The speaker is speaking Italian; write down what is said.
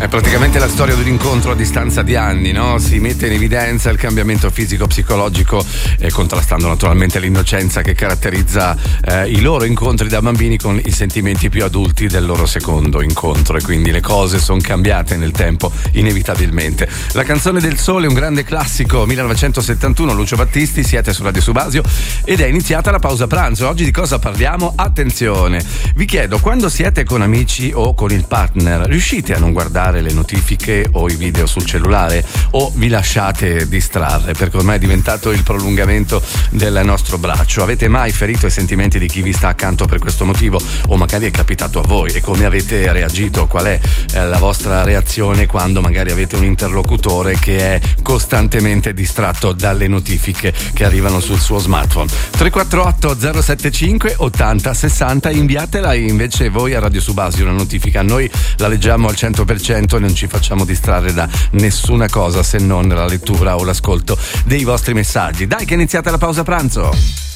È praticamente la storia di un incontro a distanza di anni, no? Si mette in evidenza il cambiamento fisico-psicologico, contrastando naturalmente l'innocenza che caratterizza i loro incontri da bambini con i sentimenti più adulti del loro secondo incontro, e quindi le cose sono cambiate nel tempo inevitabilmente. La canzone del sole, un grande classico, 1971, Lucio Battisti, siete su Radio Subasio ed è iniziata la pausa pranzo. Oggi di cosa parliamo? Attenzione, vi chiedo, quando siete con amici o con il partner, riuscite a non guardare le notifiche o i video sul cellulare, o vi lasciate distrarre? Perché ormai è diventato il prolungamento del nostro braccio. Avete mai ferito i sentimenti di chi vi sta accanto per questo motivo? O magari è capitato a voi, e come avete reagito? Qual è la vostra reazione quando magari avete un interlocutore che è costantemente distratto dalle notifiche che arrivano sul suo smartphone? 348 075 80 60, inviatela invece voi a Radio Subasio una notifica, noi la leggiamo al 100% e non ci facciamo distrarre da nessuna cosa se non la lettura o l'ascolto dei vostri messaggi. Dai che è iniziata la pausa pranzo.